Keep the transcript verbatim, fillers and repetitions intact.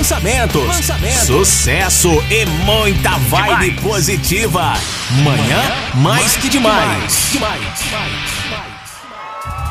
lançamentos, lançamentos, sucesso e muita vibe demais. Positiva. Manhã mais que demais. demais. demais.